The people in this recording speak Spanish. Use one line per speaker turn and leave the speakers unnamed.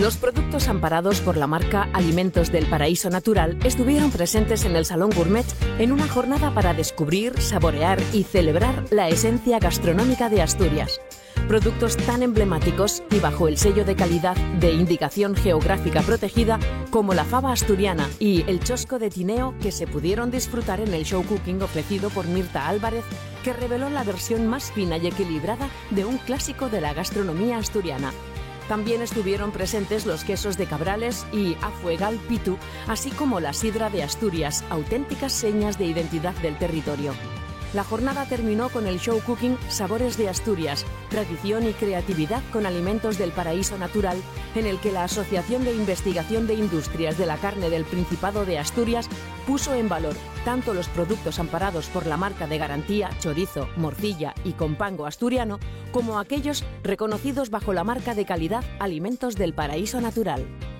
Los productos amparados por la marca Alimentos del Paraíso Natural estuvieron presentes en el Salón Gourmet en una jornada para descubrir, saborear y celebrar la esencia gastronómica de Asturias. Productos tan emblemáticos y bajo el sello de calidad de indicación geográfica protegida como la fava asturiana y el chosco de Tineo, que se pudieron disfrutar en el show cooking ofrecido por Mirta Álvarez, que reveló la versión más fina y equilibrada de un clásico de la gastronomía asturiana. También estuvieron presentes los quesos de Cabrales y Afuegal Pitu, así como la sidra de Asturias, auténticas señas de identidad del territorio. La jornada terminó con el show cooking Sabores de Asturias, tradición y creatividad con alimentos del paraíso natural, en el que la Asociación de Investigación de Industrias de la Carne del Principado de Asturias puso en valor tanto los productos amparados por la marca de garantía Chorizo, Morcilla y Compango Asturiano, como aquellos reconocidos bajo la marca de calidad Alimentos del Paraíso Natural.